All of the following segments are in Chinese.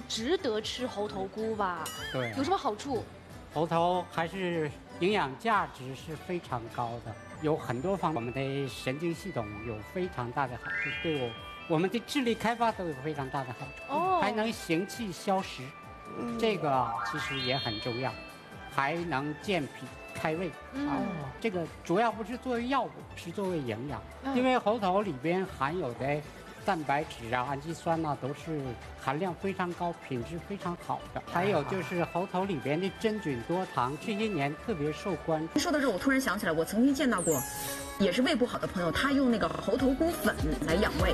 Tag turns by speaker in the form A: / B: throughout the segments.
A: 值得吃猴头菇吧？
B: 对，
A: 有什么好处？
B: 猴头还是营养价值是非常高的，有很多方面，我们的神经系统有非常大的好处，对我们的智力开发都有非常大的好处。
A: 哦，
B: 还能行气消食，这个其实也很重要，还能健脾开胃。这个主要不是作为药物，是作为营养，因为猴头里边含有的蛋白质啊、氨基酸呐、都是含量非常高、品质非常好的。还有就是猴头里边的真菌多糖，这些年特别受关注。
C: 说到这，我突然想起来，我曾经见到过，也是胃不好的朋友，他用那个猴头菇粉来养胃。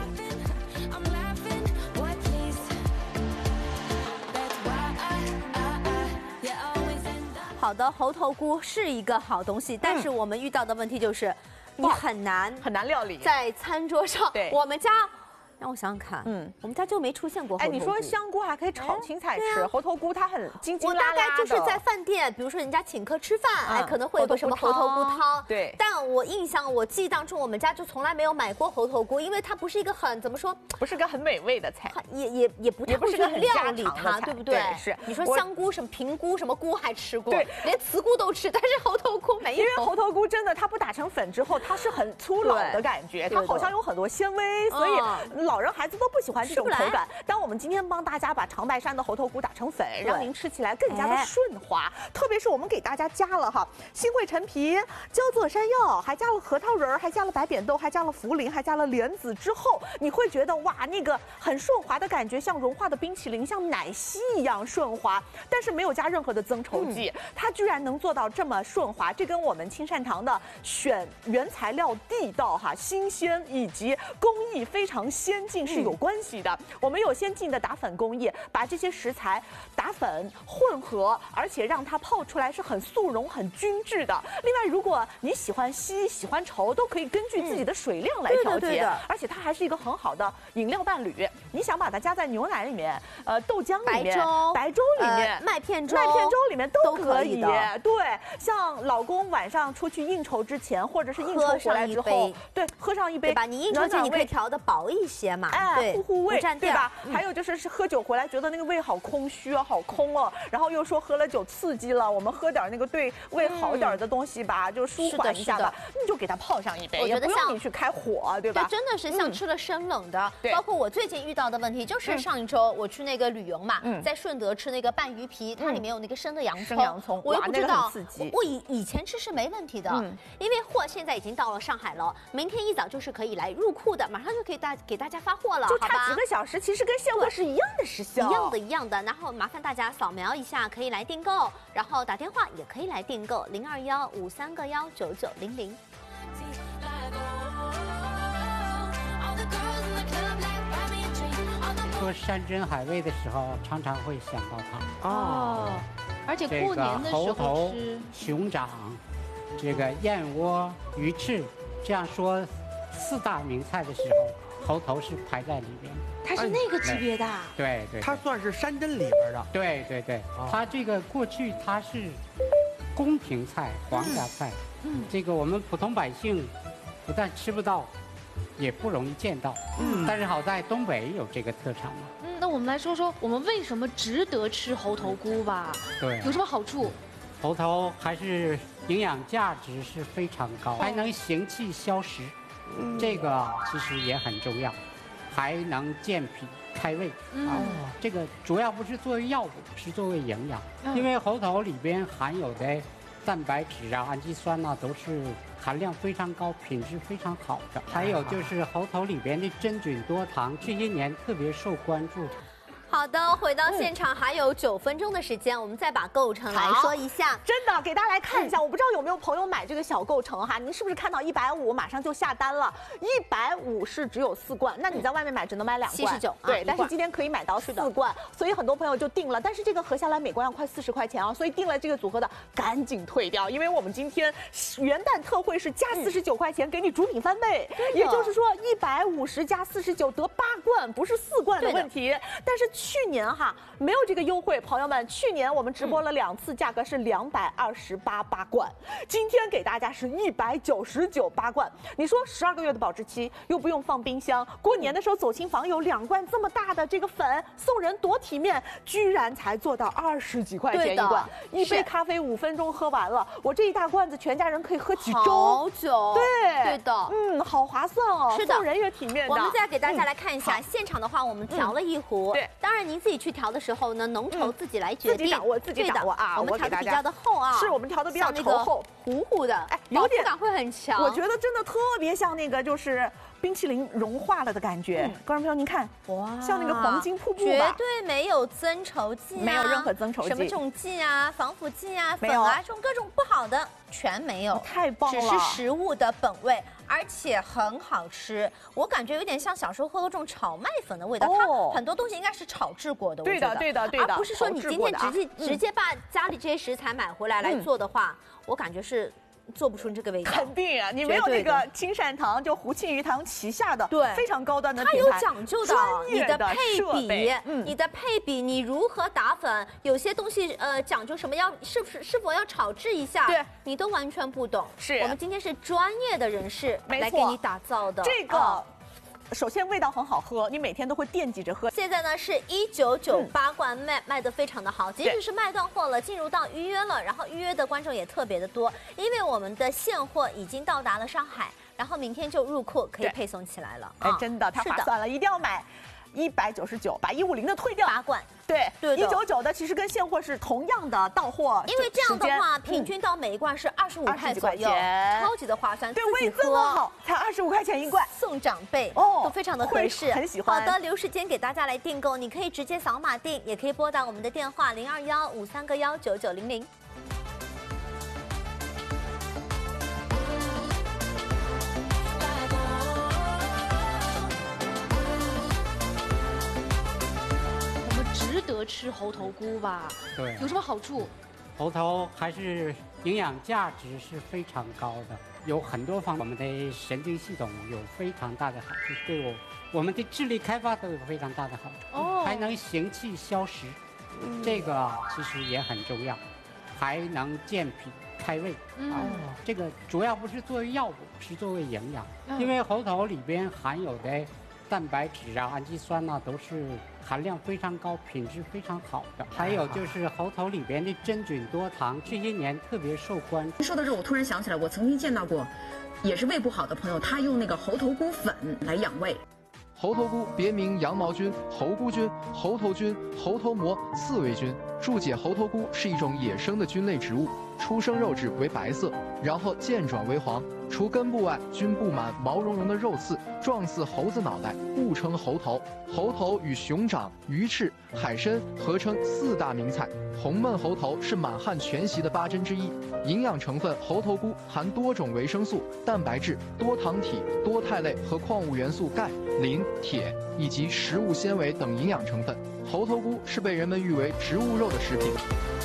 D: 好的，猴头菇是一个好东西，但是我们遇到的问题就是，你很难
E: 料理，
D: 在餐桌上。
E: 对，
D: 我们家。让我想想看，我们家就没出现过猴头菇。
E: 你说香菇还可以炒青菜吃，猴头菇它很筋筋拉拉的。
D: 我大概就是在饭店，比如说人家请客吃饭，可能会有个什么猴头菇汤。
E: 对。
D: 但我记忆当中，我们家就从来没有买过猴头菇，因为它不是一个很怎么说，
E: 不是个很美味的菜，
D: 也不太会去料理它，对不对？
E: 是。
D: 你说香菇什么平菇什么菇还吃过，对，连雌菇都吃，但是猴头菇没有。
E: 因为猴头菇真的它不打成粉之后，它是很粗老的感觉，它好像有很多纤维，所以老人孩子都不喜欢这种口感。但我们今天帮大家把长白山的猴头菇打成粉，让您吃起来更加的顺滑。特别是我们给大家加了新会陈皮、焦作山药，还加了核桃仁，还加了白扁豆，还加了茯苓，还加了莲子之后，你会觉得哇，那个很顺滑的感觉，像融化的冰淇淋，像奶昔一样顺滑。但是没有加任何的增稠剂，它居然能做到这么顺滑，这跟我们青善堂的选原材料地道新鲜以及工艺非常先进是有关系的。我们有先进的打粉工艺，把这些食材打粉混合，而且让它泡出来是很速溶、很均质的。另外，如果你喜欢稀、喜欢稠，都可以根据自己的水量来调节。而且它还是一个很好的饮料伴侣。你想把它加在牛奶里面、豆浆里面、白粥里面、
D: 麦片粥
E: 里面都可以的。对，像老公晚上出去应酬之前，或者是应酬回来之后，对，喝上一杯，
D: 对吧？你应酬前你可以调的薄一些嘛，对，
E: 护胃，对吧？还有就是喝酒回来觉得那个胃好空虚啊，好空哦，然后又说喝了酒刺激了，我们喝点那个对胃好一点的东西吧，就舒缓一下吧。你就给它泡上一杯，也不用你去开火，对吧？
D: 对，真的是像吃了生冷的。包括我最近遇到的问题，就是上一周我去那个旅游嘛，在顺德吃那个拌鱼皮，它里面有那个生的洋葱，我又不知道，我以前吃是没问题的，因为货现在已经到了上海了，明天一早就是可以来入库的，马上就可以给大家发货了，
E: 就差几个小时，其实跟现货是一样的时效，
D: 一样的。然后麻烦大家扫描一下，可以来订购，然后打电话也可以来订购0215319900。
B: 说山珍海味的时候，常常会想到它
A: 而且过年的时候吃
B: 猴头、熊掌、这个燕窝、鱼翅，这样说4大名菜的时候，猴头是排在里边。
A: 它是那个级别的，
B: 对，
F: 它算是山珍里边的。
B: 对，它这个过去它是宫廷菜、皇家菜，这个我们普通百姓不但吃不到，也不容易见到。但是好在东北有这个特产嘛。
A: 那我们来说说，我们为什么值得吃猴头菇吧？
B: 对，
A: 有什么好处？
B: 猴头还是营养价值是非常高，还能行气消食，这个其实也很重要，还能健脾开胃。这个主要不是作为药物，是作为营养，因为猴头里边含有的蛋白质啊、氨基酸呐、都是含量非常高、品质非常好的。还有就是猴头里边的真菌多糖，这些年特别受关注。
D: 好的，回到现场还有9分钟的时间，我们再把构成来说一下。
E: 真的，给大家来看一下，我不知道有没有朋友买这个小构成您是不是看到150马上就下单了？150是只有4罐，那你在外面买只能买2罐
D: ，79。
E: 对，但是今天可以买到4罐，所以很多朋友就订了。但是这个合下来每罐要快40块钱啊，所以订了这个组合的赶紧退掉，因为我们今天元旦特惠是加49块钱给你主品翻倍，也就是说150加49得8罐，不是4罐的问题。但是去年哈没有这个优惠，朋友们，去年我们直播了2次，价格是228八罐，今天给大家是199八罐。你说12个月的保质期，又不用放冰箱，过年的时候走亲访友，2罐这么大的这个粉送人多体面，居然才做到20几块钱一罐，一杯咖啡5分钟喝完了，我这一大罐子全家人可以喝几周，
D: 好久。对的，
E: 好划算哦，
D: 是的，
E: 送人也体面的。
D: 我们再给大家来看一下，现场的话，我们调了一壶，
E: 对，
D: 当然您自己去调的时候呢，浓稠自己来决定，
E: 自己掌握啊，
D: 我们调的比较的厚啊，
E: 是我们调的比较稠厚，
D: 糊糊的，哎，有点感会很强。
E: 我觉得真的特别像那个就是冰淇淋融化了的感觉。观众朋友，您看，哇，像那个黄金瀑布吧，
D: 绝对没有增稠剂，
E: 没有任何增稠剂，
D: 什么这种剂啊、防腐剂啊、粉啊，这种各种不好的全没有，
E: 太棒了，
D: 只是食物的本味。而且很好吃，我感觉有点像小时候喝的这种炒麦粉的味道。它很多东西应该是炒制过的，
E: 对的，
D: 而不是说你今天直接把家里这些食材买回来做的话，我感觉是做不出这个味道。
E: 肯定啊，你没有那个青善堂，就胡庆余堂旗下的非常高端的
D: 它
E: 品牌，
D: 有讲究的，你的配比，你如何打粉，有些东西讲究什么是否要炒制一下，
E: 对，
D: 你都完全不懂。
E: 是
D: 我们今天是专业的人士来给你打造的
E: 这个。首先味道很好喝，你每天都会惦记着喝。
D: 现在呢是1998罐卖得非常的好，即使是卖断货了，进入到预约了，然后预约的观众也特别的多，因为我们的现货已经到达了上海，然后明天就入库可以配送起来了。
E: 哎，真的太划算了，一定要买。199，把150的退掉
D: 8罐，
E: 对，199的其实跟现货是同样的到货，
D: 因为这样的话，平均到每一罐是25块左右，超级的划算。
E: 对，味这么好，才25块钱一罐，
D: 送长辈都非常的合适，
E: 很喜欢。
D: 好的，留时间给大家来订购，你可以直接扫码订，也可以拨打我们的电话0215319900。
A: 值得吃猴头菇吧？
B: 对，
A: 有什么好处？
B: 猴头还是营养价值是非常高的，有很多方面，我们的神经系统有非常大的好处，对我们的智力开发都有非常大的好处，还能行气消食，这个其实也很重要，还能健脾开胃。这个主要不是作为药物，是作为营养，因为猴头里边含有的蛋白质啊、氨基酸啊，都是含量非常高、品质非常好的。还有就是猴头里边的真菌多糖，这些年特别受关注。
C: 说到这，我突然想起来，我曾经见到过，也是胃不好的朋友，他用那个猴头菇粉来养胃。
G: 猴头菇别名羊毛菌、猴菇菌、猴头菌、猴头膜、刺猬菌。注解：猴头菇是一种野生的菌类植物，出生肉质为白色，然后渐转为黄。除根部外，均布满毛茸茸的肉刺，状似猴子脑袋，故称猴头。猴头与熊掌、鱼翅、海参合称4大名菜。红焖猴头是满汉全席的8珍之一。营养成分：猴头菇含多种维生素、蛋白质、多糖体、多肽类和矿物元素钙、磷、铁以及食物纤维等营养成分。猴头菇是被人们誉为植物肉的食品。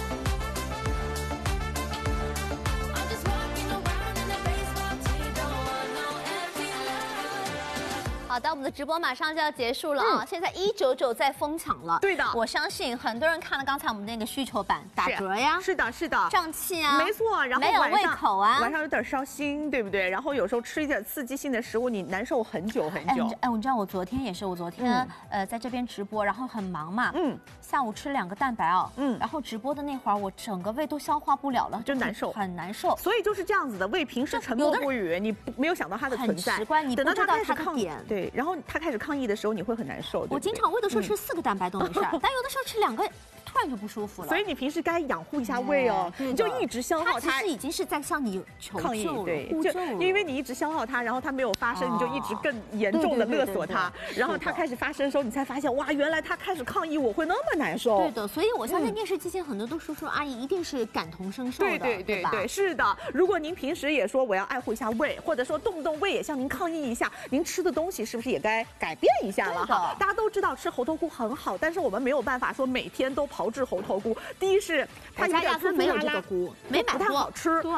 D: 好的，我们的直播马上就要结束了啊！现在199在疯抢了，
E: 对的，
D: 我相信很多人看了刚才我们那个需求版，打折呀，
E: 是的，
D: 胀气啊，
E: 没错，然后
D: 没有胃口啊，
E: 晚上有点烧心，对不对？然后有时候吃一点刺激性的食物，你难受很久很久。
D: 哎，你知道我昨天也是，我昨天在这边直播，然后很忙嘛，下午吃2个蛋白哦，然后直播的那会儿，我整个胃都消化不了了，
E: 真难受，
D: 很难受。
E: 所以就是这样子的，胃平时沉默不语，你没有想到它的存在，
D: 很直观，你不知道它的点。
E: 对，然后它开始抗议的时候，你会很难受。
D: 我经常胃的时候吃4个蛋白都没事，但有的时候吃2个。突然就不舒服了，
E: 所以你平时该养护一下胃哦，你就一直消耗它。
D: 其实已经是在向你抗议，
E: 对，就因为你一直消耗它，然后它没有发生，你就一直更严重的勒索它，然后它开始发生的时候，你才发现哇，原来它开始抗议，我会那么难受。
D: 对的，所以我相信电视机前很多的叔叔阿姨一定是感同身受的，
E: 对，是的。如果您平时也说我要爱护一下胃，或者说动不动胃也向您抗议一下，您吃的东西是不是也该改变一下了哈？大家都知道吃猴头菇很好，但是我们没有办法说每天都炮制猴头菇。第一是它
D: 家压根没有这个菇，没买
E: 不太好吃。
D: 对。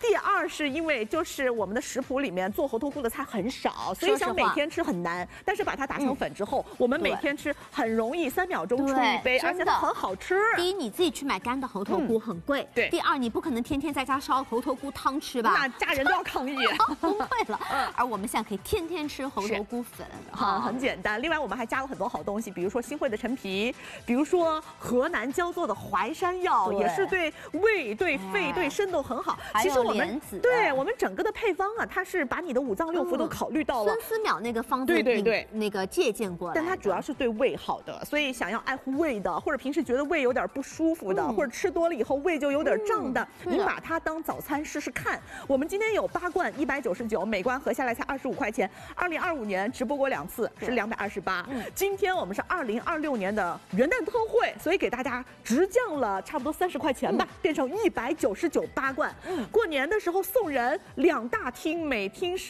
E: 第二是因为就是我们的食谱里面做猴头菇的菜很少，所以想每天吃很难。但是把它打成粉之后，我们每天吃很容易，3秒钟出一杯，而且它很好吃。
D: 第一，你自己去买干的猴头菇很贵。
E: 对。
D: 第二，你不可能天天在家烧猴头菇汤吃吧？
E: 那家人都要抗议。
D: 崩溃了。而我们现在可以天天吃猴头菇粉，
E: 很简单。另外，我们还加了很多好东西，比如说新会的陈皮，比如说河南焦作的淮山药，也是对胃、对肺、对肾都很好。其实我们我们整个的配方啊，它是把你的5脏6腑都考虑到了。
D: 孙思邈那个方子，对，那个借鉴过来，
E: 但它主要是对胃好的，所以想要爱护胃的，或者平时觉得胃有点不舒服的，或者吃多了以后胃就有点胀的，你把它当早餐试试看。我们今天有8罐199，每罐合下来才25块钱。2025年直播过2次，是228。今天我们是2026年的元旦特惠，所以给大家直降了差不多30块钱吧，变成199 8罐。过年的时候送人2大听，每听10。